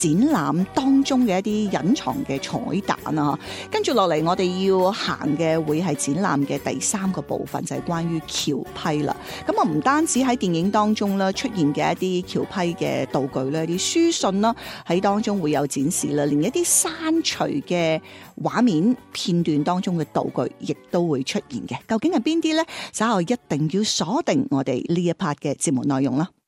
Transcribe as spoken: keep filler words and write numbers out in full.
展覽當中嘅一啲隱藏嘅彩蛋啊。跟住落嚟我哋要行嘅會係展覽嘅第三個部分，就係關於橋批啦。咁啊唔單止喺電影當中啦出現嘅一啲橋批嘅道具咧，啲書信啦喺當中會有展示啦，連一啲刪除嘅畫面片段當中嘅道具亦都會出現嘅。究竟係邊啲呢？稍後一定要鎖定我哋呢一 part 嘅節目內容啦。